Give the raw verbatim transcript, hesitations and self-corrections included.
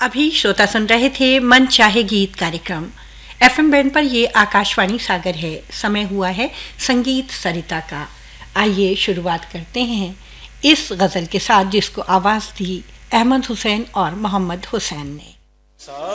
अभी श्रोता सुन रहे थे मन चाहे गीत कार्यक्रम। एफएम बैंड पर ये आकाशवाणी सागर है। समय हुआ है संगीत सरिता का। आइए शुरुआत करते हैं इस गज़ल के साथ जिसको आवाज़ दी अहमद हुसैन और मोहम्मद हुसैन ने।